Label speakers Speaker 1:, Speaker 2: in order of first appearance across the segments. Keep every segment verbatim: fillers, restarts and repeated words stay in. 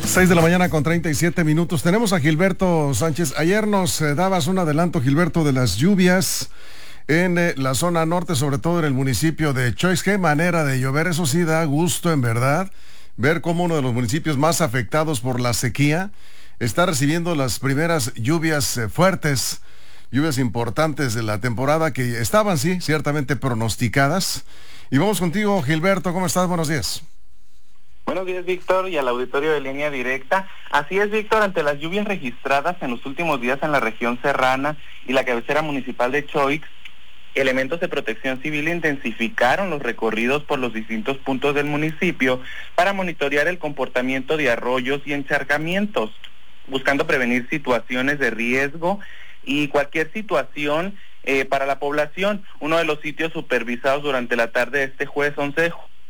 Speaker 1: seis de la mañana con treinta y siete minutos. Tenemos a Gilberto Sánchez. Ayer nos eh, dabas un adelanto, Gilberto, de las lluvias en eh, la zona norte, sobre todo en el municipio de Choix. Qué manera de llover, eso sí da gusto en verdad, ver cómo uno de los municipios más afectados por la sequía está recibiendo las primeras lluvias eh, fuertes, lluvias importantes de la temporada que estaban, sí, ciertamente pronosticadas. Y vamos contigo, Gilberto, ¿cómo estás? Buenos días.
Speaker 2: Buenos días, Víctor, y al auditorio de Línea Directa. Así es, Víctor, ante las lluvias registradas en los últimos días en la región serrana y la cabecera municipal de Choix, elementos de protección civil intensificaron los recorridos por los distintos puntos del municipio para monitorear el comportamiento de arroyos y encharcamientos, buscando prevenir situaciones de riesgo y cualquier situación eh, para la población. Uno de los sitios supervisados durante la tarde de este jueves once de junio.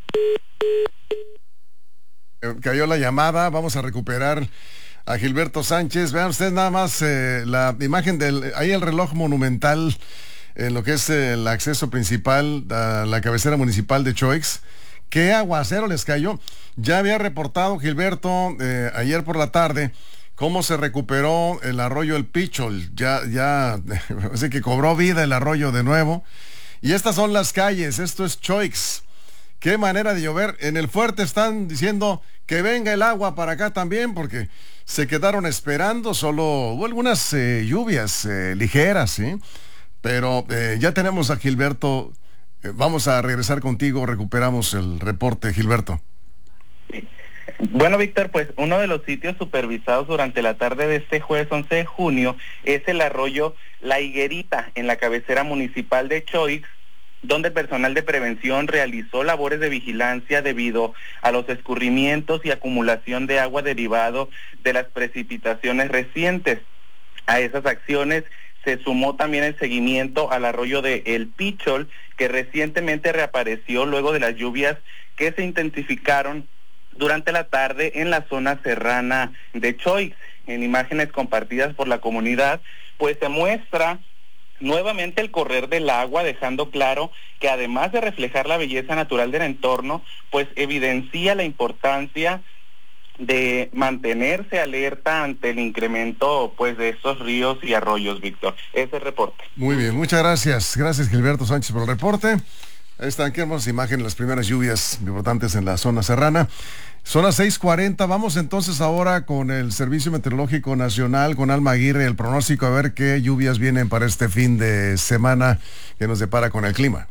Speaker 1: Cayó la llamada, vamos a recuperar a Gilberto Sánchez. Vean ustedes nada más eh, la imagen del, ahí el reloj monumental en lo que es eh, el acceso principal a la cabecera municipal de Choix. ¿Qué aguacero les cayó? Ya había reportado Gilberto eh, ayer por la tarde cómo se recuperó el arroyo El Pichol. Ya, ya, así que cobró vida el arroyo de nuevo. Y estas son las calles, esto es Choix. Qué manera de llover. En el fuerte están diciendo que venga el agua para acá también, porque se quedaron esperando. Solo hubo algunas eh, lluvias eh, ligeras, ¿sí? Pero eh, ya tenemos a Gilberto. Eh, vamos a regresar contigo, recuperamos el reporte, Gilberto.
Speaker 2: Sí. Bueno, Víctor, pues uno de los sitios supervisados durante la tarde de este jueves once de junio es el arroyo La Higuerita, en la cabecera municipal de Choix, donde el personal de prevención realizó labores de vigilancia debido a los escurrimientos y acumulación de agua derivado de las precipitaciones recientes. A esas acciones se sumó también el seguimiento al arroyo de El Pichol, que recientemente reapareció luego de las lluvias que se intensificaron durante la tarde en la zona serrana de Choix. En imágenes compartidas por la comunidad, pues se muestra nuevamente el correr del agua, dejando claro que además de reflejar la belleza natural del entorno, pues evidencia la importancia de mantenerse alerta ante el incremento pues de estos ríos y arroyos, Víctor. Ese es el reporte.
Speaker 1: Muy bien, muchas gracias. Gracias, Gilberto Sánchez, por el reporte. Ahí están, qué hermosa imagen, las primeras lluvias importantes en la zona serrana. Son las seis cuarenta, vamos entonces ahora con el Servicio Meteorológico Nacional, con Alma Aguirre, el pronóstico, a ver qué lluvias vienen para este fin de semana que nos depara con el clima.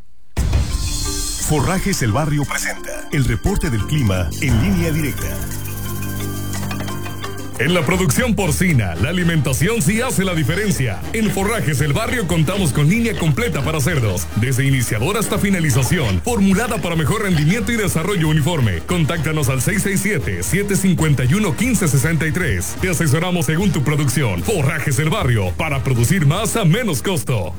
Speaker 3: Forrajes El Barrio presenta el reporte del clima en Línea Directa.
Speaker 4: En la producción porcina, la alimentación sí hace la diferencia. En Forrajes El Barrio contamos con línea completa para cerdos, desde iniciador hasta finalización, formulada para mejor rendimiento y desarrollo uniforme. Contáctanos al seis seis siete, siete cinco uno, uno cinco seis tres. Te asesoramos según tu producción. Forrajes El Barrio, para producir más a menos costo.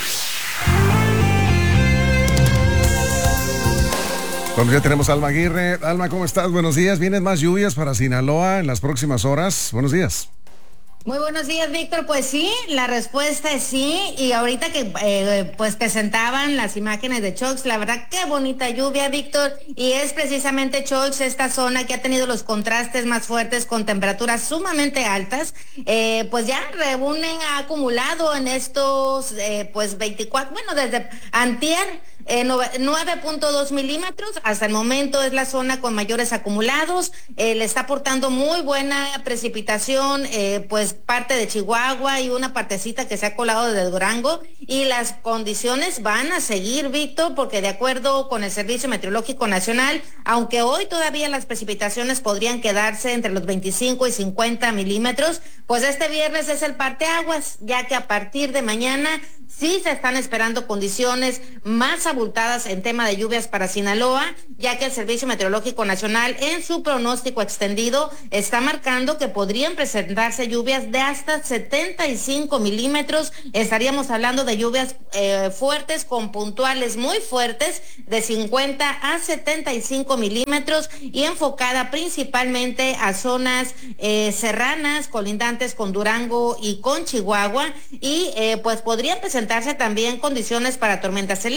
Speaker 1: Bueno, ya tenemos a Alma Aguirre. Alma, ¿cómo estás? Buenos días. ¿Vienen más lluvias para Sinaloa en las próximas horas? Buenos días.
Speaker 5: Muy buenos días, Víctor. Pues sí, la respuesta es sí. Y ahorita que eh, pues presentaban las imágenes de Choix, la verdad qué bonita lluvia, Víctor. Y es precisamente Choix, esta zona que ha tenido los contrastes más fuertes con temperaturas sumamente altas. Eh, pues ya reúnen, ha acumulado en estos eh, pues veinticuatro, bueno, desde antier, Eh, nueve punto dos milímetros, hasta el momento es la zona con mayores acumulados, eh, le está aportando muy buena precipitación, eh, pues parte de Chihuahua y una partecita que se ha colado de Durango, y las condiciones van a seguir, Víctor, porque de acuerdo con el Servicio Meteorológico Nacional, aunque hoy todavía las precipitaciones podrían quedarse entre los veinticinco y cincuenta milímetros, pues este viernes es el parteaguas, ya que a partir de mañana sí se están esperando condiciones más abultadas en tema de lluvias para Sinaloa, ya que el Servicio Meteorológico Nacional en su pronóstico extendido está marcando que podrían presentarse lluvias de hasta setenta y cinco milímetros. Estaríamos hablando de lluvias eh, fuertes con puntuales muy fuertes de cincuenta a setenta y cinco milímetros y enfocada principalmente a zonas eh, serranas colindantes con Durango y con Chihuahua, y eh, pues podrían presentarse también condiciones para tormentas eléctricas,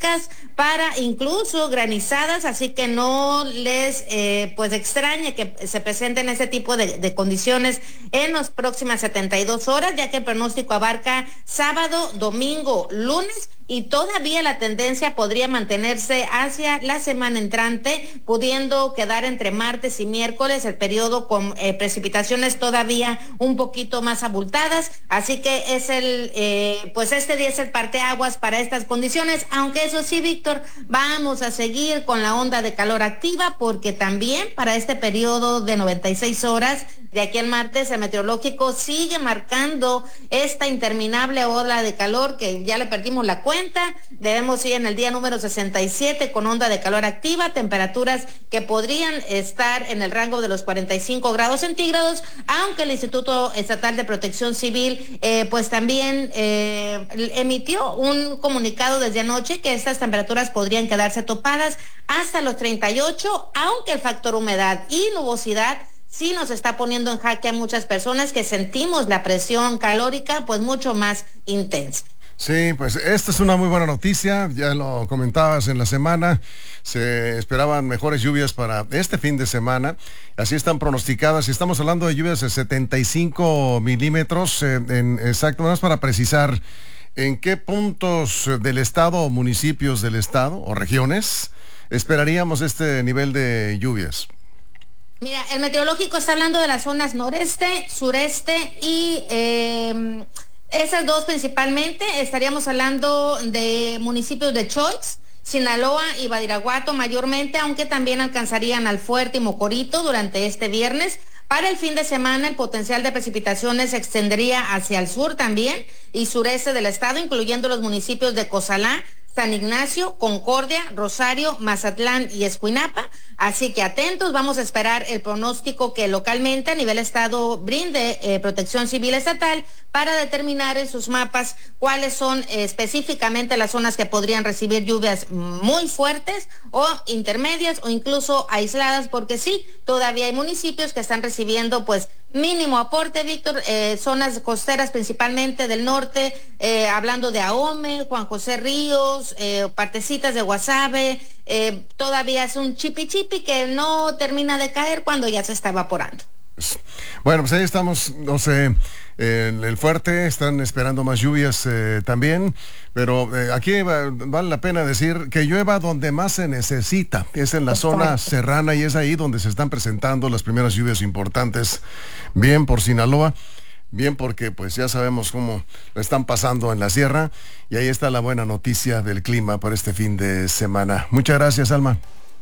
Speaker 5: secas para incluso granizadas, así que no les eh, pues extrañe que se presenten ese tipo de, de condiciones en las próximas setenta y dos horas, ya que el pronóstico abarca sábado, domingo, lunes, y todavía la tendencia podría mantenerse hacia la semana entrante, pudiendo quedar entre martes y miércoles el periodo con eh, precipitaciones todavía un poquito más abultadas. Así que es el, eh, pues este día es el parteaguas para estas condiciones, aunque eso sí, Víctor, vamos a seguir con la onda de calor activa, porque también para este periodo de noventa y seis horas, de aquí al martes, el meteorológico sigue marcando esta interminable ola de calor que ya le perdimos la cuenta. Debemos ir en el día número sesenta y siete con onda de calor activa, temperaturas que podrían estar en el rango de los cuarenta y cinco grados centígrados, aunque el Instituto Estatal de Protección Civil eh, pues también eh, emitió un comunicado desde anoche que estas temperaturas podrían quedarse topadas hasta los treinta y ocho, aunque el factor humedad y nubosidad sí nos está poniendo en jaque a muchas personas que sentimos la presión calórica pues mucho más intensa.
Speaker 1: Sí, pues esta es una muy buena noticia, ya lo comentabas en la semana, se esperaban mejores lluvias para este fin de semana, así están pronosticadas, y estamos hablando de lluvias de setenta y cinco milímetros, eh, en, exacto, más para precisar, ¿en qué puntos del estado o municipios del estado o regiones esperaríamos este nivel de lluvias?
Speaker 5: Mira, el meteorológico está hablando de las zonas noreste, sureste y eh, esas dos principalmente. Estaríamos hablando de municipios de Choix, Sinaloa y Badiraguato mayormente, aunque también alcanzarían al Fuerte y Mocorito durante este viernes. Para el fin de semana, el potencial de precipitaciones se extendería hacia el sur también y sureste del estado, incluyendo los municipios de Cozalá, San Ignacio, Concordia, Rosario, Mazatlán y Escuinapa. Así que atentos, vamos a esperar el pronóstico que localmente a nivel estado brinde eh, Protección Civil Estatal para determinar en sus mapas cuáles son eh, específicamente las zonas que podrían recibir lluvias muy fuertes o intermedias o incluso aisladas, porque sí, todavía hay municipios que están recibiendo pues mínimo aporte, Víctor, eh, zonas costeras principalmente del norte, eh, hablando de Ahome, Juan José Ríos, eh, partecitas de Guasave, eh, todavía es un chipi chipi que no termina de caer cuando ya se está evaporando.
Speaker 1: Bueno, pues ahí estamos, no sé, en el Fuerte están esperando más lluvias eh, también, pero eh, aquí va, vale la pena decir que llueva donde más se necesita, es en la zona serrana y es ahí donde se están presentando las primeras lluvias importantes, bien por Sinaloa, bien porque pues ya sabemos cómo lo están pasando en la sierra, y ahí está la buena noticia del clima para este fin de semana. Muchas gracias, Alma.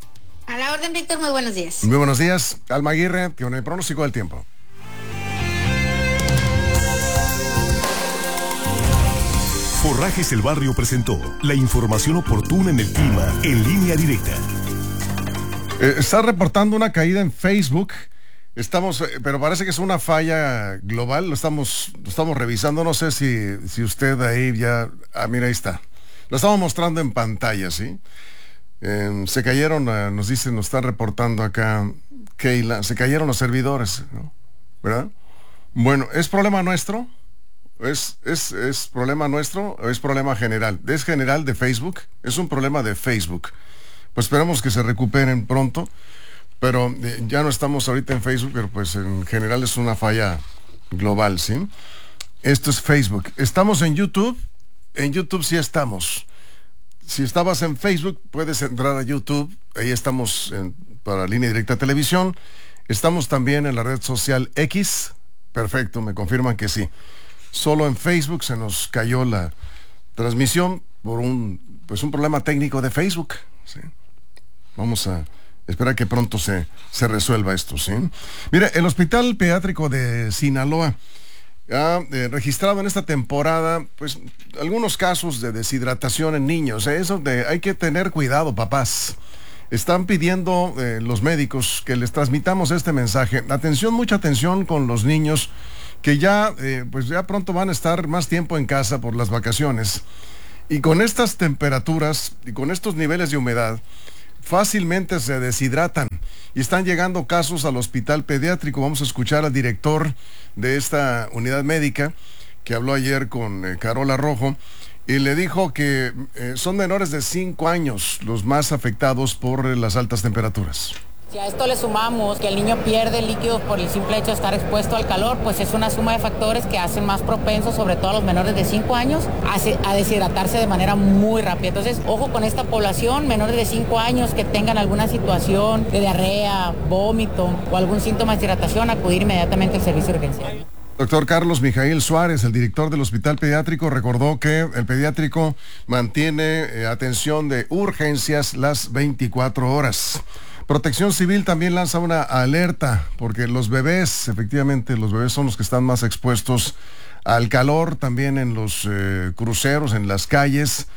Speaker 5: A la orden, Víctor, muy buenos días.
Speaker 1: Muy buenos días, Alma Aguirre, con el pronóstico del tiempo.
Speaker 3: Forrajes El Barrio presentó la información oportuna en el clima en Línea Directa.
Speaker 1: Eh, está reportando una caída en Facebook. Estamos, eh, pero parece que es una falla global. Lo estamos, lo estamos revisando. No sé si, si usted ahí ya. Ah, mira, ahí está. Lo estamos mostrando en pantalla, ¿sí? Eh, se cayeron, eh, nos dicen, nos está reportando acá Keila, se cayeron los servidores, ¿no? ¿Verdad? Bueno, ¿es problema nuestro? ¿Es, es, ¿Es problema nuestro o es problema general? ¿Es general de Facebook? Es un problema de Facebook. Pues esperamos que se recuperen pronto, pero eh, ya no estamos ahorita en Facebook, pero pues en general es una falla global, ¿sí? Esto es Facebook. ¿Estamos en YouTube? En YouTube sí estamos. Si estabas en Facebook, puedes entrar a YouTube. Ahí estamos en, para Línea Directa Televisión. Estamos también en la red social X. Perfecto, me confirman que sí. Solo en Facebook se nos cayó la transmisión por un, pues un problema técnico de Facebook, ¿sí? Vamos a esperar que pronto se, se resuelva esto, ¿sí? Mira, el Hospital Pediátrico de Sinaloa ha eh, registrado en esta temporada pues algunos casos de deshidratación en niños. ¿eh? Eso de, hay que tener cuidado, papás. Están pidiendo eh, los médicos que les transmitamos este mensaje. Atención, mucha atención con los niños que ya eh, pues ya pronto van a estar más tiempo en casa por las vacaciones, y con estas temperaturas y con estos niveles de humedad fácilmente se deshidratan y están llegando casos al hospital pediátrico. Vamos a escuchar al director de esta unidad médica que habló ayer con eh, Carola Rojo, y le dijo que eh, son menores de cinco años los más afectados por eh, las altas temperaturas.
Speaker 6: Si a esto le sumamos que el niño pierde líquidos por el simple hecho de estar expuesto al calor, pues es una suma de factores que hacen más propensos, sobre todo a los menores de cinco años, a deshidratarse de manera muy rápida. Entonces, ojo con esta población, menores de cinco años que tengan alguna situación de diarrea, vómito o algún síntoma de deshidratación, acudir inmediatamente al servicio urgencial.
Speaker 1: Doctor Carlos Mijail Suárez, el director del Hospital Pediátrico, recordó que el pediátrico mantiene eh, atención de urgencias las veinticuatro horas. Protección Civil también lanza una alerta porque los bebés, efectivamente, los bebés son los que están más expuestos al calor, también en los eh, cruceros, en las calles.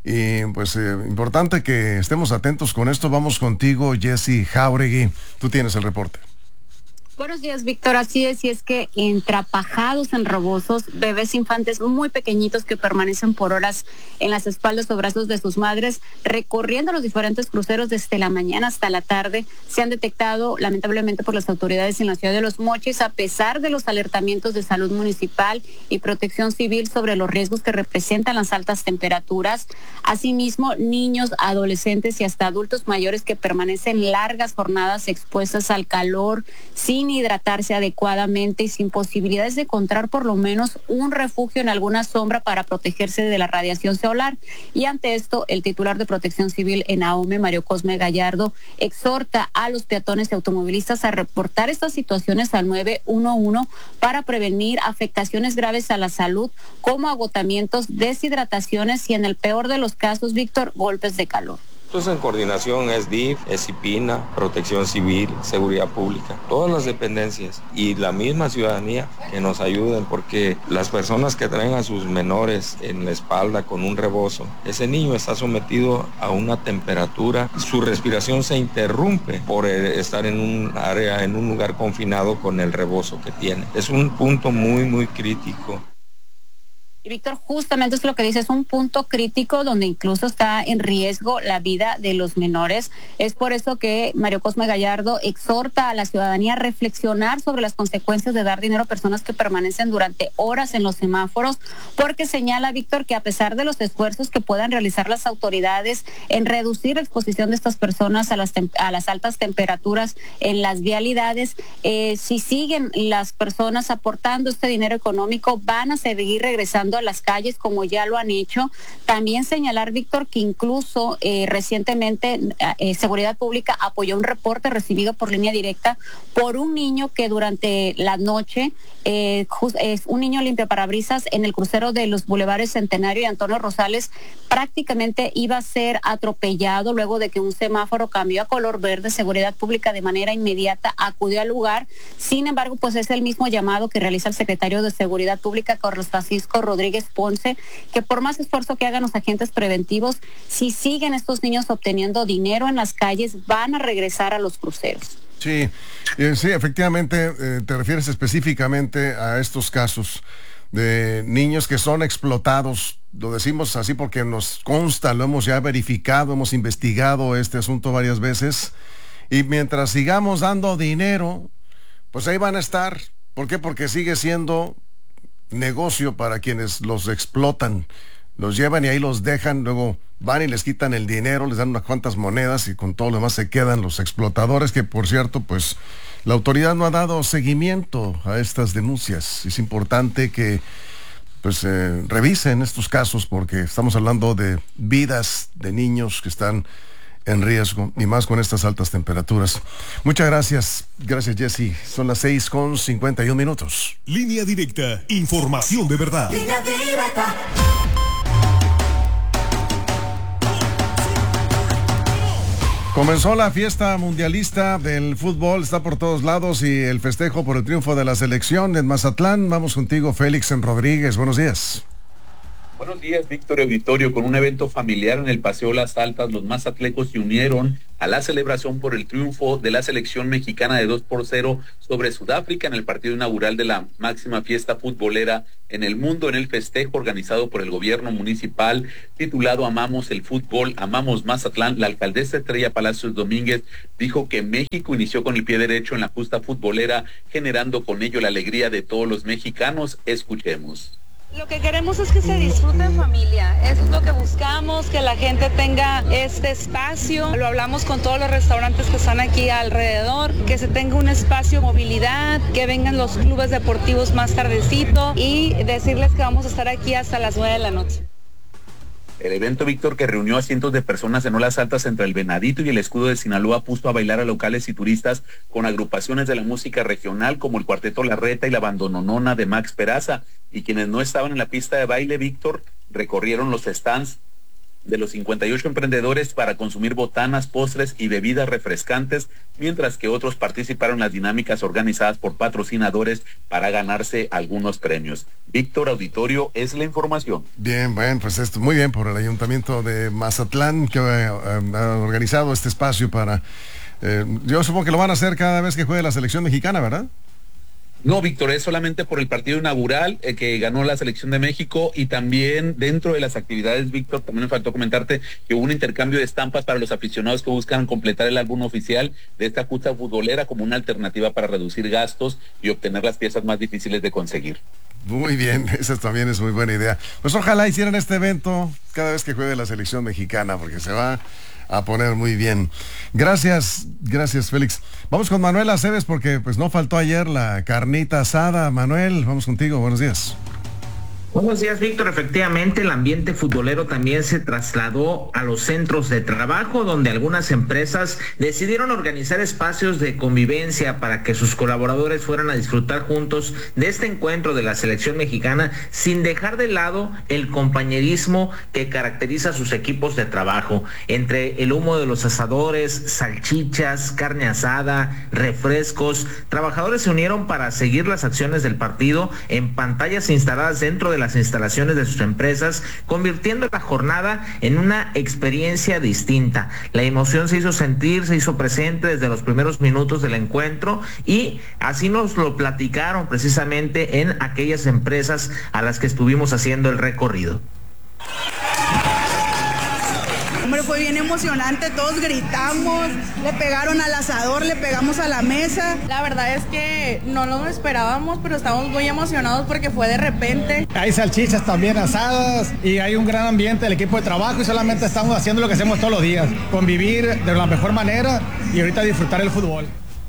Speaker 1: Y pues eh, importante que estemos atentos con esto. Vamos contigo, Jessy Jauregui. Tú tienes el reporte.
Speaker 7: Buenos días, Víctor. Así es, y es que entrapajados en rebosos, bebés infantes muy pequeñitos que permanecen por horas en las espaldas o brazos de sus madres, recorriendo los diferentes cruceros desde la mañana hasta la tarde, se han detectado lamentablemente por las autoridades en la ciudad de Los Mochis, a pesar de los alertamientos de salud municipal y protección civil sobre los riesgos que representan las altas temperaturas. Asimismo, niños, adolescentes y hasta adultos mayores que permanecen largas jornadas expuestas al calor, sin hidratarse adecuadamente y sin posibilidades de encontrar por lo menos un refugio en alguna sombra para protegerse de la radiación solar. Y ante esto, el titular de Protección Civil en AOME, Mario Cosme Gallardo, exhorta a los peatones y automovilistas a reportar estas situaciones al nueve uno uno para prevenir afectaciones graves a la salud, como agotamientos, deshidrataciones y, en el peor de los casos, Víctor, golpes de calor.
Speaker 8: Entonces, en coordinación es D I F, es IPINA, Protección Civil, Seguridad Pública, todas las dependencias y la misma ciudadanía que nos ayuden, porque las personas que traen a sus menores en la espalda con un rebozo, ese niño está sometido a una temperatura, su respiración se interrumpe por estar en un área, en un lugar confinado con el rebozo que tiene. Es un punto muy, muy crítico.
Speaker 7: Y Víctor, justamente es lo que dice, es un punto crítico donde incluso está en riesgo la vida de los menores. Es por eso que Mario Cosme Gallardo exhorta a la ciudadanía a reflexionar sobre las consecuencias de dar dinero a personas que permanecen durante horas en los semáforos, porque señala, Víctor, que a pesar de los esfuerzos que puedan realizar las autoridades en reducir la exposición de estas personas a las, a las altas temperaturas en las vialidades, eh, si siguen las personas aportando este dinero económico, van a seguir regresando a las calles como ya lo han hecho. También señalar, Víctor, que incluso eh, recientemente eh, Seguridad Pública apoyó un reporte recibido por línea directa por un niño que durante la noche eh, es un niño limpiaparabrisas en el crucero de los bulevares Centenario y Antonio Rosales, prácticamente iba a ser atropellado luego de que un semáforo cambió a color verde. Seguridad Pública de manera inmediata acudió al lugar. Sin embargo, pues es el mismo llamado que realiza el secretario de Seguridad Pública, Carlos Francisco Rodríguez Ponce, que por más esfuerzo que hagan los agentes preventivos, si siguen estos niños obteniendo dinero en las calles, van a regresar a los cruceros.
Speaker 1: Sí, eh, sí, efectivamente, eh, te refieres específicamente a estos casos de niños que son explotados. Lo decimos así porque nos consta, lo hemos ya verificado, hemos investigado este asunto varias veces, y mientras sigamos dando dinero, pues ahí van a estar. ¿Por qué? Porque sigue siendo negocio para quienes los explotan. Los llevan y ahí los dejan, luego van y les quitan el dinero, les dan unas cuantas monedas y con todo lo demás se quedan los explotadores, que por cierto, pues la autoridad no ha dado seguimiento a estas denuncias. Es importante que pues eh, revisen estos casos, porque estamos hablando de vidas de niños que están en riesgo, y más con estas altas temperaturas. Muchas gracias. Gracias, Jessy. Son las seis con cincuenta y un minutos.
Speaker 3: Línea directa. Información de verdad. Línea directa.
Speaker 1: Comenzó la fiesta mundialista del fútbol, está por todos lados, y el festejo por el triunfo de la selección en Mazatlán. Vamos contigo, Félix Rodríguez. Buenos días.
Speaker 9: Buenos días, Víctor Auditorio. Con un evento familiar en el Paseo Las Altas, los mazatlecos se unieron a la celebración por el triunfo de la selección mexicana de dos por cero sobre Sudáfrica en el partido inaugural de la máxima fiesta futbolera en el mundo. En el festejo organizado por el gobierno municipal titulado Amamos el Fútbol, Amamos Mazatlán, la alcaldesa Estrella Palacios Domínguez dijo que México inició con el pie derecho en la justa futbolera, generando con ello la alegría de todos los mexicanos. Escuchemos.
Speaker 10: Lo que queremos es que se disfrute en familia, eso es lo que buscamos, que la gente tenga este espacio, lo hablamos con todos los restaurantes que están aquí alrededor, que se tenga un espacio de movilidad, que vengan los clubes deportivos más tardecito y decirles que vamos a estar aquí hasta las nueve de la noche.
Speaker 9: El evento, Víctor, que reunió a cientos de personas en olas altas entre el Venadito y el Escudo de Sinaloa, puso a bailar a locales y turistas con agrupaciones de la música regional como el Cuarteto La Reta y la Bandononona de Max Peraza. Y quienes no estaban en la pista de baile, Víctor, recorrieron los stands de los cincuenta y ocho emprendedores para consumir botanas, postres y bebidas refrescantes, mientras que otros participaron en las dinámicas organizadas por patrocinadores para ganarse algunos premios. Víctor, auditorio, es la información.
Speaker 1: Bien, bueno, pues esto muy bien por el Ayuntamiento de Mazatlán que eh, ha organizado este espacio para... Eh, yo supongo que lo van a hacer cada vez que juegue la selección mexicana, ¿verdad?
Speaker 9: No, Víctor, es solamente por el partido inaugural eh, que ganó la selección de México, y también dentro de las actividades, Víctor, también me faltó comentarte que hubo un intercambio de estampas para los aficionados que buscan completar el álbum oficial de esta justa futbolera como una alternativa para reducir gastos y obtener las piezas más difíciles de conseguir.
Speaker 1: Muy bien, esa también es muy buena idea. Pues ojalá hicieran este evento cada vez que juegue la selección mexicana, porque se va a poner muy bien. Gracias, gracias Félix. Vamos con Manuel Aceves porque pues no faltó ayer la carnita asada. Manuel, vamos contigo, buenos días.
Speaker 11: Buenos días, Víctor. Efectivamente, el ambiente futbolero también se trasladó a los centros de trabajo, donde algunas empresas decidieron organizar espacios de convivencia para que sus colaboradores fueran a disfrutar juntos de este encuentro de la selección mexicana, sin dejar de lado el compañerismo que caracteriza a sus equipos de trabajo. Entre el humo de los asadores, salchichas, carne asada, refrescos, trabajadores se unieron para seguir las acciones del partido en pantallas instaladas dentro de la las instalaciones de sus empresas, convirtiendo la jornada en una experiencia distinta. La emoción se hizo sentir, se hizo presente desde los primeros minutos del encuentro, y así nos lo platicaron precisamente en aquellas empresas a las que estuvimos haciendo el recorrido.
Speaker 12: Hombre, fue bien emocionante, todos gritamos, le pegaron al asador, le pegamos a la mesa.
Speaker 13: La verdad es que no lo esperábamos, pero estamos muy emocionados porque fue de repente.
Speaker 14: Hay salchichas también asadas y hay un gran ambiente del equipo de trabajo, y solamente estamos haciendo lo que hacemos todos los días, convivir de la mejor manera y ahorita disfrutar el fútbol.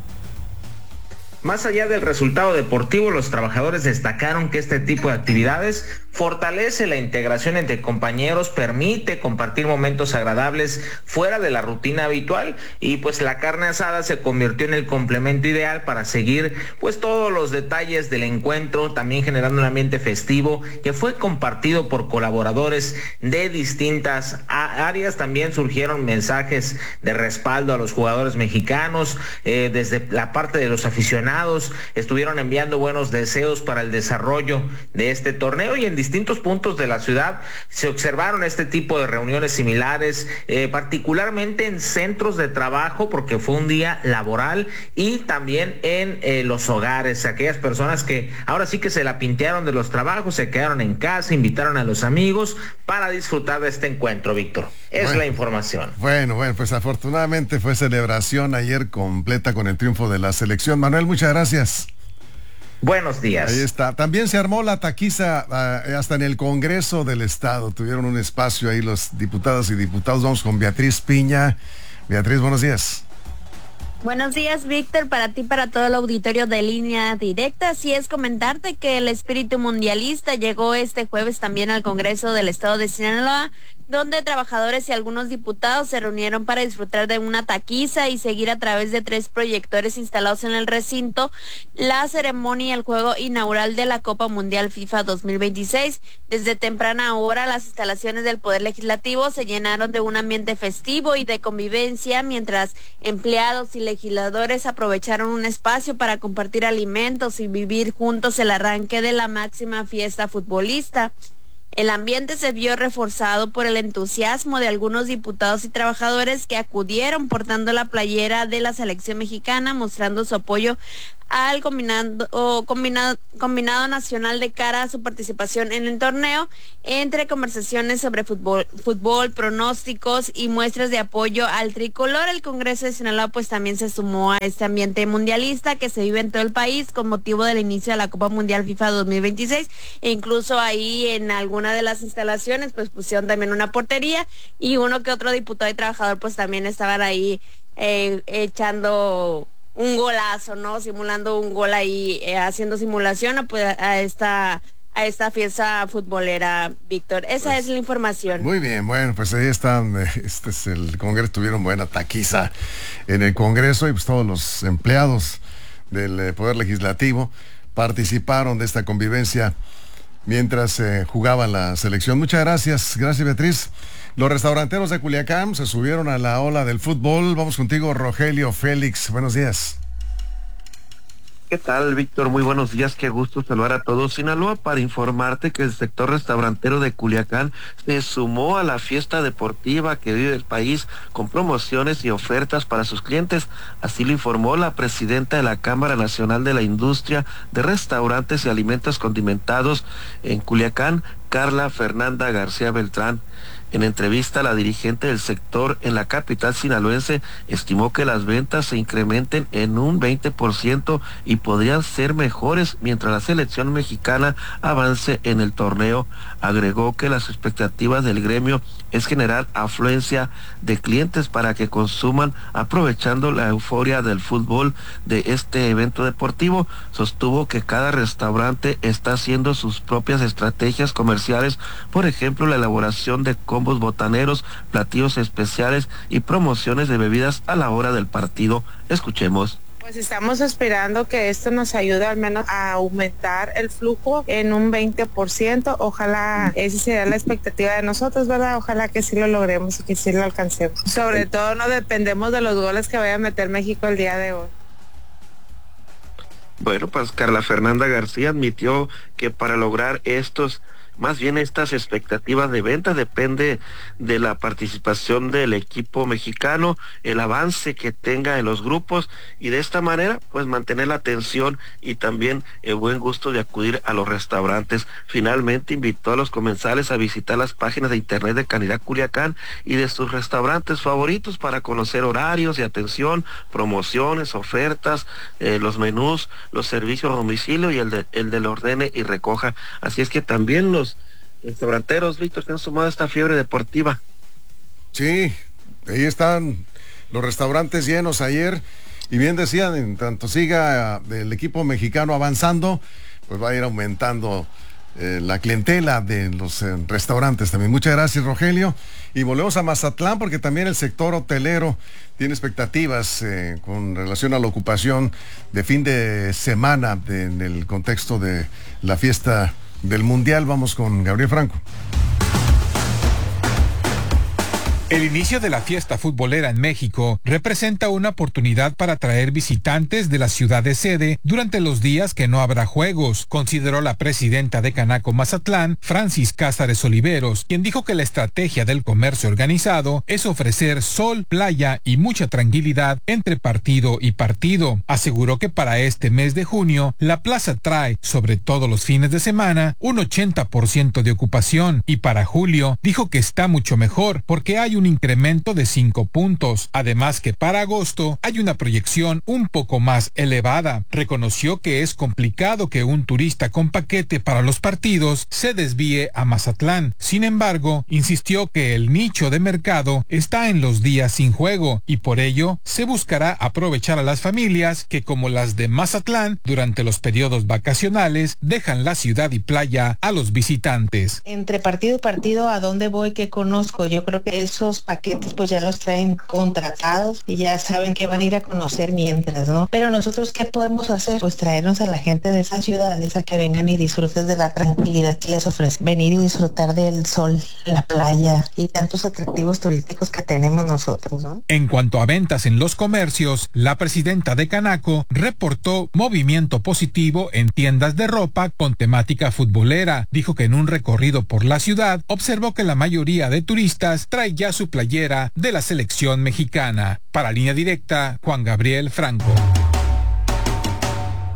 Speaker 11: Más allá del resultado deportivo, los trabajadores destacaron que este tipo de actividades fortalece la integración entre compañeros, permite compartir momentos agradables fuera de la rutina habitual, y pues la carne asada se convirtió en el complemento ideal para seguir pues todos los detalles del encuentro, también generando un ambiente festivo que fue compartido por colaboradores de distintas áreas. También surgieron mensajes de respaldo a los jugadores mexicanos, eh, desde la parte de los aficionados estuvieron enviando buenos deseos para el desarrollo de este torneo, y en distintos puntos de la ciudad se observaron este tipo de reuniones similares, eh, particularmente en centros de trabajo, porque fue un día laboral, y también en eh, los hogares, aquellas personas que ahora sí que se la pintearon de los trabajos, se quedaron en casa, invitaron a los amigos para disfrutar de este encuentro, Víctor. Es
Speaker 1: bueno,
Speaker 11: la información.
Speaker 1: Bueno, bueno, pues afortunadamente fue celebración ayer completa con el triunfo de la selección. Manuel, muchas gracias.
Speaker 11: Buenos días.
Speaker 1: Ahí está. También se armó la taquiza uh, hasta en el Congreso del Estado. Tuvieron un espacio ahí los diputados y diputados. Vamos con Beatriz Piña. Beatriz, buenos días.
Speaker 15: Buenos días, Víctor, para ti, para todo el auditorio de Línea Directa. Así es, comentarte que el espíritu mundialista llegó este jueves también al Congreso del Estado de Sinaloa, donde trabajadores y algunos diputados se reunieron para disfrutar de una taquiza y seguir a través de tres proyectores instalados en el recinto la ceremonia y el juego inaugural de la Copa Mundial FIFA dos mil veintiséis. Desde temprana hora, las instalaciones del Poder Legislativo se llenaron de un ambiente festivo y de convivencia, mientras empleados y legisladores aprovecharon un espacio para compartir alimentos y vivir juntos el arranque de la máxima fiesta futbolista. El ambiente se vio reforzado por el entusiasmo de algunos diputados y trabajadores que acudieron portando la playera de la selección mexicana, mostrando su apoyo al combinado, o combinado, combinado nacional de cara a su participación en el torneo, entre conversaciones sobre fútbol, fútbol, pronósticos y muestras de apoyo al tricolor. El Congreso de Sinaloa pues también se sumó a este ambiente mundialista que se vive en todo el país con motivo del inicio de la Copa Mundial FIFA dos mil veintiséis, e incluso ahí en alguna de las instalaciones pues pusieron también una portería, y uno que otro diputado y trabajador pues también estaban ahí eh, echando un golazo, ¿no? Simulando un gol ahí, eh, haciendo simulación a, pues, a esta a esta fiesta futbolera, Víctor. Esa pues, es la información.
Speaker 1: Muy bien, bueno, pues ahí están, este es el Congreso, tuvieron buena taquiza en el Congreso, y pues todos los empleados del Poder Legislativo participaron de esta convivencia mientras eh, jugaba la selección. Muchas gracias, gracias Beatriz. Los restauranteros de Culiacán se subieron a la ola del fútbol. Vamos contigo, Rogelio Félix. Buenos días.
Speaker 16: ¿Qué tal, Víctor? Muy buenos días, qué gusto saludar a todos. Sinaloa, para informarte que el sector restaurantero de Culiacán se sumó a la fiesta deportiva que vive el país con promociones y ofertas para sus clientes. Así lo informó la presidenta de la Cámara Nacional de la Industria de Restaurantes y Alimentos Condimentados en Culiacán, Carla Fernanda García Beltrán. En entrevista, la dirigente del sector en la capital sinaloense estimó que las ventas se incrementen en un veinte por ciento y podrían ser mejores mientras la selección mexicana avance en el torneo. Agregó que las expectativas del gremio es generar afluencia de clientes para que consuman aprovechando la euforia del fútbol de este evento deportivo. Sostuvo que cada restaurante está haciendo sus propias estrategias comerciales, por ejemplo la elaboración de combos botaneros, platillos especiales y promociones de bebidas a la hora del partido. Escuchemos.
Speaker 17: Pues estamos esperando que esto nos ayude al menos a aumentar el flujo en un veinte por ciento. Ojalá esa sea la expectativa de nosotros, ¿verdad? Ojalá que sí lo logremos y que sí lo alcancemos. Sobre todo no dependemos de los goles que vaya a meter México el día de hoy.
Speaker 16: Bueno, pues Carla Fernanda García admitió que para lograr estos Más bien estas expectativas de venta depende de la participación del equipo mexicano, el avance que tenga en los grupos, y de esta manera pues mantener la atención y también el buen gusto de acudir a los restaurantes. Finalmente invitó a los comensales a visitar las páginas de internet de Canidad Culiacán y de sus restaurantes favoritos para conocer horarios de atención, promociones, ofertas, eh, los menús, los servicios a domicilio y el, de, el del ordene y recoja. Así es que también los restauranteros, Víctor, se han sumado a esta fiebre deportiva.
Speaker 1: Sí, ahí están los restaurantes llenos ayer, y bien decían, en tanto siga el equipo mexicano avanzando, pues va a ir aumentando eh, la clientela de los eh, restaurantes también. Muchas gracias, Rogelio, y volvemos a Mazatlán porque también el sector hotelero tiene expectativas eh, con relación a la ocupación de fin de semana de, en el contexto de la fiesta del Mundial. Vamos con Gabriel Franco.
Speaker 18: El inicio de la fiesta futbolera en México representa una oportunidad para atraer visitantes de la ciudad de sede durante los días que no habrá juegos, consideró la presidenta de Canaco Mazatlán, Francis Cázares Oliveros, quien dijo que la estrategia del comercio organizado es ofrecer sol, playa y mucha tranquilidad entre partido y partido. Aseguró que para este mes de junio, la plaza trae, sobre todo los fines de semana, un ochenta por ciento de ocupación, y para julio dijo que está mucho mejor porque hay un incremento de cinco puntos. Además que para agosto hay una proyección un poco más elevada. Reconoció que es complicado que un turista con paquete para los partidos se desvíe a Mazatlán. Sin embargo, insistió que el nicho de mercado está en los días sin juego y por ello se buscará aprovechar a las familias que, como las de Mazatlán, durante los periodos vacacionales dejan la ciudad y playa a los visitantes.
Speaker 19: Entre partido y partido, ¿a dónde voy? ¿Qué conozco? Yo creo que eso paquetes pues ya los traen contratados y ya saben que van a ir a conocer mientras, ¿no? Pero nosotros, ¿qué podemos hacer? Pues traernos a la gente de esas ciudades a que vengan y disfruten de la tranquilidad que les ofrece. Venir y disfrutar del sol, la playa y tantos atractivos turísticos que tenemos nosotros, ¿no?
Speaker 18: En cuanto a ventas en los comercios, la presidenta de Canaco reportó movimiento positivo en tiendas de ropa con temática futbolera. Dijo que en un recorrido por la ciudad observó que la mayoría de turistas trae ya su playera de la selección mexicana. Para Línea Directa, Juan Gabriel Franco.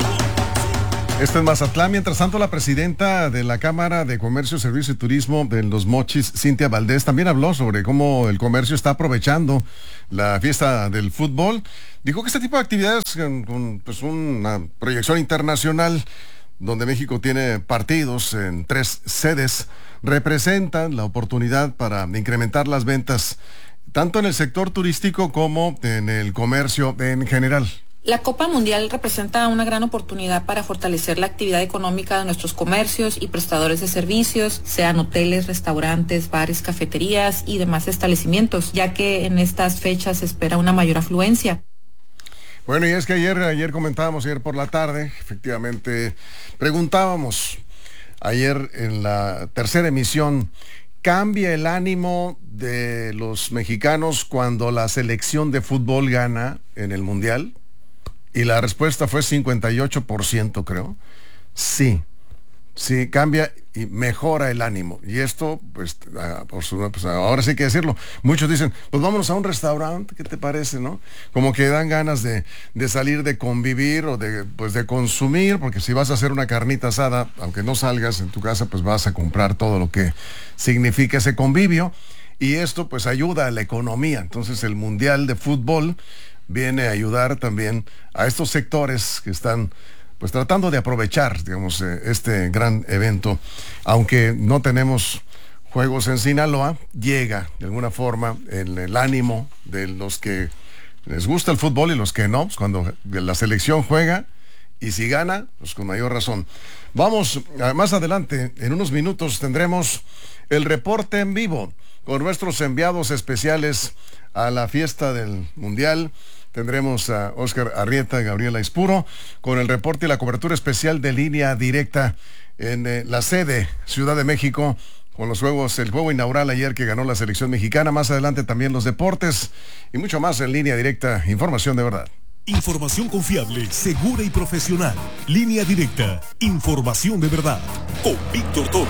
Speaker 1: Esto es Mazatlán. Mientras tanto, la presidenta de la Cámara de Comercio, Servicio y Turismo de Los Mochis, Cintia Valdés, también habló sobre cómo el comercio está aprovechando la fiesta del fútbol. Dijo que este tipo de actividades con, con pues una proyección internacional, donde México tiene partidos en tres sedes, representan la oportunidad para incrementar las ventas, tanto en el sector turístico como en el comercio en general.
Speaker 20: La Copa Mundial representa una gran oportunidad para fortalecer la actividad económica de nuestros comercios y prestadores de servicios, sean hoteles, restaurantes, bares, cafeterías y demás establecimientos, ya que en estas fechas se espera una mayor afluencia.
Speaker 1: Bueno, y es que ayer, ayer comentábamos, ayer por la tarde, efectivamente, preguntábamos, ayer en la tercera emisión, ¿cambia el ánimo de los mexicanos cuando la selección de fútbol gana en el Mundial? Y la respuesta fue cincuenta y ocho por ciento, creo. Sí, sí, cambia y mejora el ánimo. Y esto, pues, ah, por su, pues ahora sí hay que decirlo. Muchos dicen, pues vámonos a un restaurante, ¿qué te parece, no? Como que dan ganas de, de salir, de convivir o de, pues, de consumir, porque si vas a hacer una carnita asada, aunque no salgas en tu casa, pues vas a comprar todo lo que significa ese convivio. Y esto, pues, ayuda a la economía. Entonces, el Mundial de Fútbol viene a ayudar también a estos sectores que están pues tratando de aprovechar, digamos, eh, este gran evento. Aunque no tenemos juegos en Sinaloa, llega de alguna forma en el ánimo de los que les gusta el fútbol y los que no, pues cuando la selección juega y si gana, pues con mayor razón. Vamos, más adelante, en unos minutos tendremos el reporte en vivo con nuestros enviados especiales a la fiesta del Mundial. Tendremos a Oscar Arrieta, Gabriela Ispuro, con el reporte y la cobertura especial de Línea Directa en eh, la sede Ciudad de México, con los juegos, el juego inaugural ayer que ganó la selección mexicana. Más adelante también los deportes y mucho más en Línea Directa. Información de verdad.
Speaker 3: Información confiable, segura y profesional. Línea Directa. Información de verdad. Con Víctor Toro.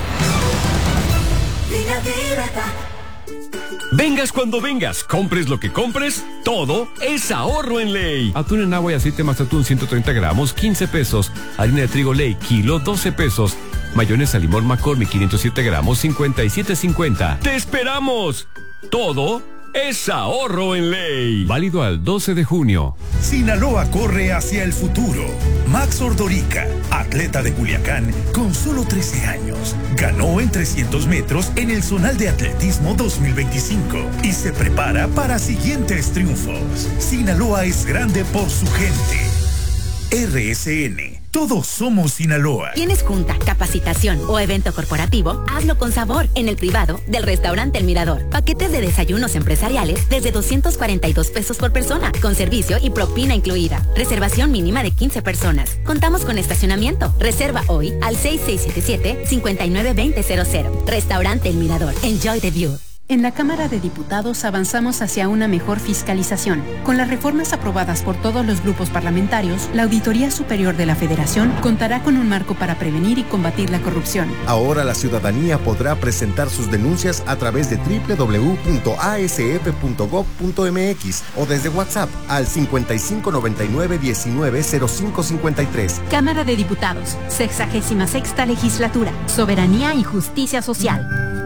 Speaker 21: Línea Directa.
Speaker 22: Vengas cuando vengas, compres lo que compres, todo es ahorro en Ley. Atún en agua y aceite más atún ciento treinta gramos, quince pesos. Harina de trigo Ley, kilo, doce pesos. Mayonesa limón McCormick, quinientos siete gramos, cincuenta y siete cincuenta. ¡Te esperamos! Todo es ahorro en Ley. Válido al doce de junio.
Speaker 3: Sinaloa corre hacia el futuro. Max Ordorica, atleta de Culiacán, con solo trece años, ganó en trescientos metros en el Zonal de Atletismo dos mil veinticinco y se prepara para siguientes triunfos. Sinaloa es grande por su gente. R S N. Todos somos Sinaloa.
Speaker 23: ¿Tienes junta, capacitación o evento corporativo? Hazlo con sabor en el privado del restaurante El Mirador. Paquetes de desayunos empresariales desde doscientos cuarenta y dos pesos por persona, con servicio y propina incluida. Reservación mínima de quince personas. Contamos con estacionamiento. Reserva hoy al seis seis siete siete, cinco nueve dos cero cero cero. Restaurante El Mirador. Enjoy the view.
Speaker 24: En la Cámara de Diputados avanzamos hacia una mejor fiscalización. Con las reformas aprobadas por todos los grupos parlamentarios, la Auditoría Superior de la Federación contará con un marco para prevenir y combatir la corrupción.
Speaker 25: Ahora la ciudadanía podrá presentar sus denuncias a través de doble u doble u doble u punto a s f punto gob punto m x o desde WhatsApp al cincuenta y cinco noventa y nueve diecinueve cero cinco cincuenta y tres.
Speaker 24: Cámara de Diputados, sexagésima sexta Legislatura, Soberanía y Justicia Social.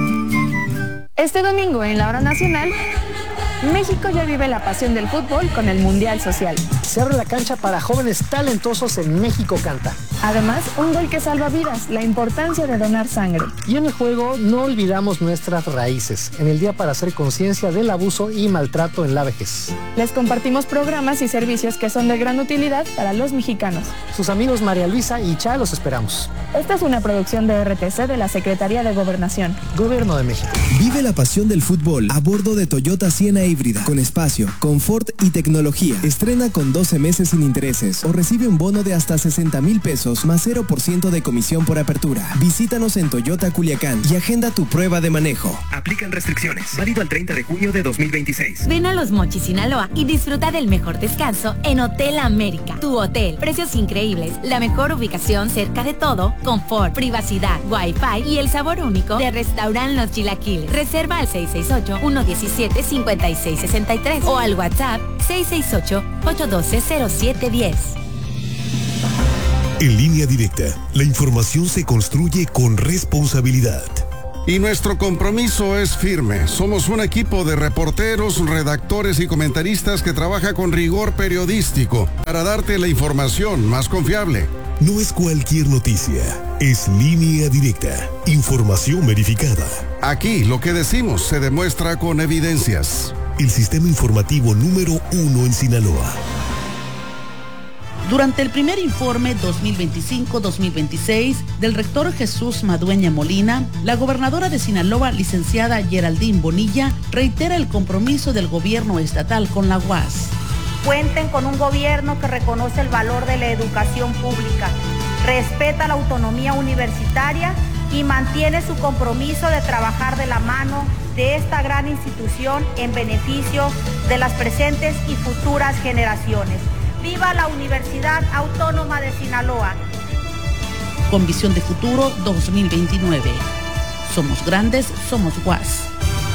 Speaker 26: Este domingo en la hora nacional, México ya vive la pasión del fútbol con el Mundial Social.
Speaker 27: Se abre la cancha para jóvenes talentosos en México Canta.
Speaker 26: Además, un gol que salva vidas, la importancia de donar sangre.
Speaker 27: Y en el juego no olvidamos nuestras raíces, en el día para hacer conciencia del abuso y maltrato en la vejez.
Speaker 26: Les compartimos programas y servicios que son de gran utilidad para los mexicanos.
Speaker 27: Sus amigos María Luisa y Cha los esperamos.
Speaker 26: Esta es una producción de R T C de la Secretaría de Gobernación.
Speaker 27: Gobierno de México.
Speaker 28: Vive la pasión del fútbol a bordo de Toyota Siena híbrida, con espacio, confort y tecnología. Estrena con doce meses sin intereses o recibe un bono de hasta sesenta mil pesos más cero por ciento de comisión por apertura. Visítanos en Toyota Culiacán y agenda tu prueba de manejo.
Speaker 29: Aplican restricciones. Válido al treinta de junio de dos mil veintiséis.
Speaker 23: Ven a Los Mochis, Sinaloa y disfruta del mejor descanso en Hotel América. Tu hotel. Precios increíbles, la mejor ubicación cerca de todo, confort, privacidad, wifi y el sabor único de Restaurant Los Chilaquiles. Reserva al seis seis ocho, uno uno siete, cinco seis seis tres o al WhatsApp seis seis ocho, ocho uno cero cero siete uno cero.
Speaker 2: En Línea Directa, la información se construye con responsabilidad.
Speaker 1: Y nuestro compromiso es firme. Somos un equipo de reporteros, redactores y comentaristas que trabaja con rigor periodístico para darte la información más confiable.
Speaker 2: No es cualquier noticia, es Línea Directa, información verificada.
Speaker 1: Aquí lo que decimos se demuestra con evidencias.
Speaker 2: El sistema informativo número uno en Sinaloa.
Speaker 4: Durante el primer informe dos mil veinticinco dos mil veintiséis del rector Jesús Madueña Molina, la gobernadora de Sinaloa, licenciada Geraldine Bonilla, reitera el compromiso del gobierno estatal con la U A S.
Speaker 5: Cuenten con un gobierno que reconoce el valor de la educación pública, respeta la autonomía universitaria y mantiene su compromiso de trabajar de la mano de esta gran institución en beneficio de las presentes y futuras generaciones. ¡Viva la Universidad Autónoma de Sinaloa!
Speaker 4: Con visión de futuro dos mil veintinueve. Somos grandes, somos U A S.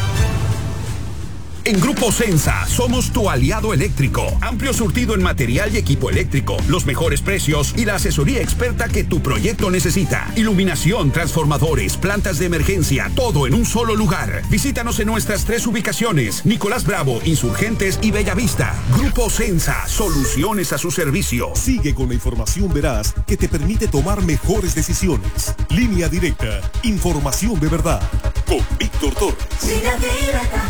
Speaker 6: En Grupo Sensa somos tu aliado eléctrico. Amplio surtido en material y equipo eléctrico, los mejores precios y la asesoría experta que tu proyecto necesita. Iluminación, transformadores, plantas de emergencia, todo en un solo lugar. Visítanos en nuestras tres ubicaciones: Nicolás Bravo, Insurgentes y Bellavista. Grupo Sensa, soluciones a su servicio.
Speaker 2: Sigue con la información veraz que te permite tomar mejores decisiones. Línea Directa, información de verdad. Con Víctor Torres.
Speaker 21: Línea Directa.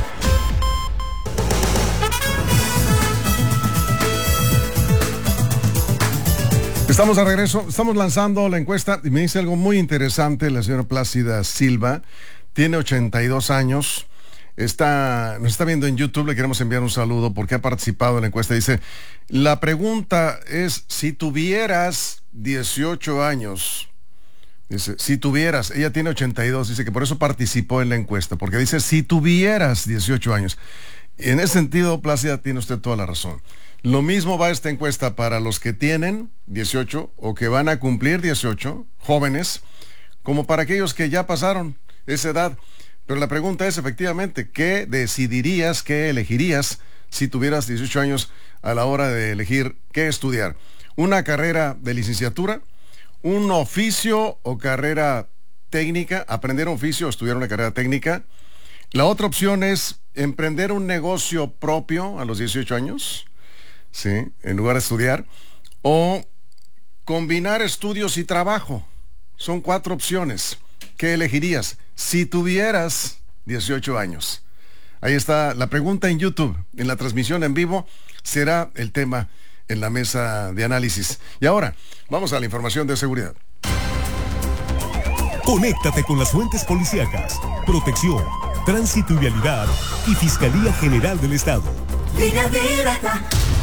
Speaker 1: Estamos de regreso, estamos lanzando la encuesta y me dice algo muy interesante la señora Plácida Silva. Tiene ochenta y dos años, está, nos está viendo en YouTube, le queremos enviar un saludo porque ha participado en la encuesta. Dice, la pregunta es, si tuvieras dieciocho años, dice, si tuvieras, ella tiene ochenta y dos, dice que por eso participó en la encuesta, porque dice, si tuvieras dieciocho años. Y en ese sentido, Plácida, tiene usted toda la razón. Lo mismo va esta encuesta para los que tienen dieciocho o que van a cumplir dieciocho, jóvenes, como para aquellos que ya pasaron esa edad. Pero la pregunta es, efectivamente, ¿qué decidirías, qué elegirías si tuvieras dieciocho años a la hora de elegir qué estudiar? ¿Una carrera de licenciatura? ¿Un oficio o carrera técnica? ¿Aprender un oficio o estudiar una carrera técnica? La otra opción es emprender un negocio propio a los dieciocho años. Sí, en lugar de estudiar, o combinar estudios y trabajo. Son cuatro opciones. ¿Qué elegirías si tuvieras dieciocho años? Ahí está la pregunta en YouTube. En la transmisión en vivo será el tema en la mesa de análisis. Y ahora, vamos a la información de seguridad.
Speaker 2: Conéctate con las fuentes policíacas, protección, tránsito y vialidad y Fiscalía General del Estado.
Speaker 21: Línea Directa.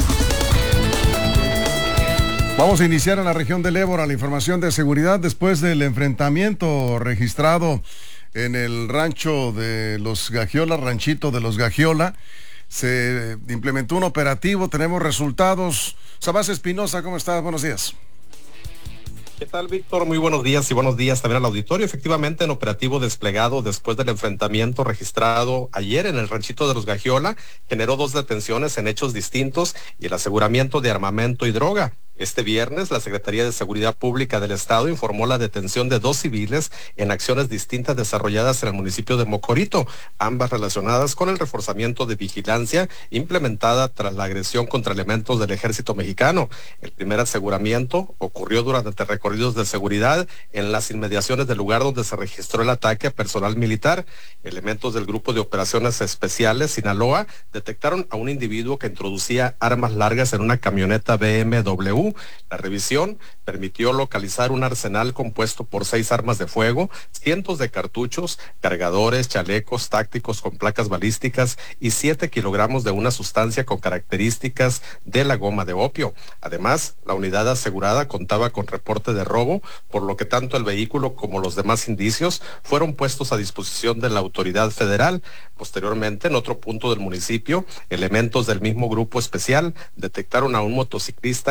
Speaker 1: Vamos a iniciar en la región del Ébora la información de seguridad después del enfrentamiento registrado en el rancho de los Gagiola, ranchito de los Gagiola. Se implementó un operativo, tenemos resultados. Sabás Espinosa, ¿cómo estás? Buenos días.
Speaker 7: ¿Qué tal, Víctor? Muy buenos días y buenos días también al auditorio. Efectivamente, en operativo desplegado después del enfrentamiento registrado ayer en el ranchito de los Gagiola, generó dos detenciones en hechos distintos y el aseguramiento de armamento y droga. Este viernes, la Secretaría de Seguridad Pública del Estado informó la detención de dos civiles en acciones distintas desarrolladas en el municipio de Mocorito, ambas relacionadas con el reforzamiento de vigilancia implementada tras la agresión contra elementos del Ejército Mexicano. El primer aseguramiento ocurrió durante recorridos de seguridad en las inmediaciones del lugar donde se registró el ataque a personal militar. Elementos del Grupo de Operaciones Especiales Sinaloa detectaron a un individuo que introducía armas largas en una camioneta B M W. La revisión permitió localizar un arsenal compuesto por seis armas de fuego, cientos de cartuchos, cargadores, chalecos tácticos con placas balísticas y siete kilogramos de una sustancia con características de la goma de opio. Además, la unidad asegurada contaba con reporte de robo, por lo que tanto el vehículo como los demás indicios fueron puestos a disposición de la autoridad federal. Posteriormente, en otro punto del municipio, elementos del mismo grupo especial detectaron a un motociclista que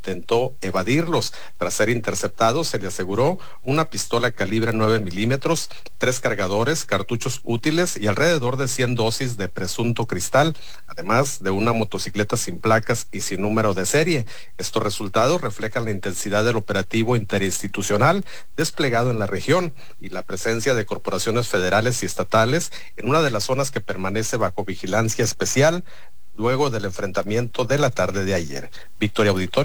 Speaker 7: intentó evadirlos. Tras ser interceptado, se le aseguró una pistola calibre nueve milímetros, tres cargadores, cartuchos útiles y alrededor de cien dosis de presunto cristal, además de una motocicleta sin placas y sin número de serie. Estos resultados reflejan la intensidad del operativo interinstitucional desplegado en la región y la presencia de corporaciones federales y estatales en una de las zonas que permanece bajo vigilancia especial luego del enfrentamiento de la tarde de ayer. Victoria Auditorio.